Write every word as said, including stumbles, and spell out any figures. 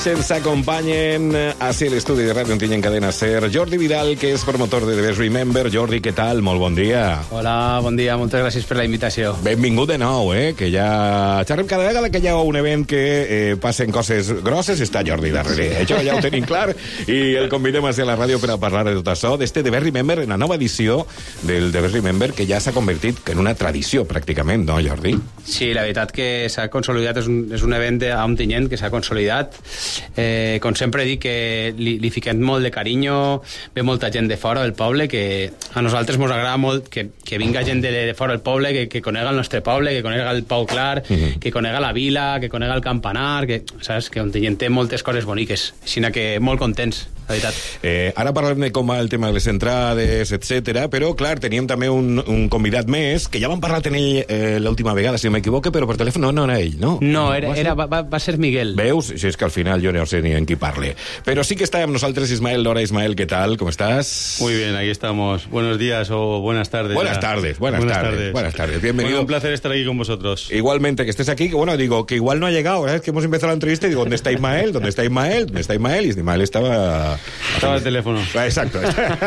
Ens acompanyen a ser l'estudi de Ràdio Ontinyent Cadena Ser Jordi Vidal, que és promotor de The Best Remember. Jordi, què tal? Molt bon dia. Hola, bon dia, moltes gràcies per la invitació. Benvingut de nou, eh? Que ja xerrem cada vegada que hi ha un event que eh, passen coses grosses, està Jordi darrere. Això ja ho tenim clar i el convidem a ser a la ràdio per a parlar de tot això, d'este The Best Remember, en la nova edició del The Best Remember, que ja s'ha convertit en una tradició, pràcticament, no, Jordi? Sí, la veritat que s'ha consolidat, és un, és un event a Ontinyent que s'ha consolidat. Eh, com sempre dic que li, li fiquem molt de carinyo, ve molta gent de fora del poble, que a nosaltres ens agrada molt que, que vinga gent de, de fora del poble, que, que conega el nostre poble, que conega el Pau Clar, mm-hmm. que conega la vila, que conega el campanar, que, saps? Que Ontinyent té moltes coses boniques, així que molt contents, la veritat. Eh, ara parlarem de com va el tema de les entrades, etcètera, però clar, teníem també un, un convidat més, que ja vam parlar amb ell eh, l'última vegada, si no m'equivoco, però per telèfon no, no era ell, no? No, era, era, va, va ser Miguel. Veus? Si és que al final jo no sé ni en qui parle. Pero sí que está con nosotros Ismael Lora. Ismael, ¿qué tal? ¿Cómo estás? Muy bien, aquí estamos. Buenos días o buenas tardes. Buenas tardes, buenas, buenas tardes, tardes. Buenas tardes, bienvenido. Bueno, un placer estar aquí con vosotros. Igualmente, que estés aquí, que bueno, digo, que igual no ha llegado, ¿sabes? Que hemos empezado la entrevista y digo, ¿dónde está Ismael? ¿Dónde está Ismael? ¿Dónde está Ismael? Y Ismael estaba... Estaba al teléfono. Exacto.